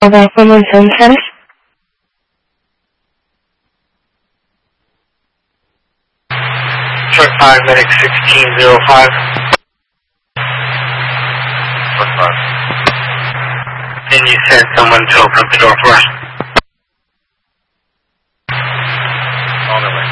Over Women's Home Service. Truck 5, medic 1605. Truck 5. Can you send someone to open up the door for us? On the way.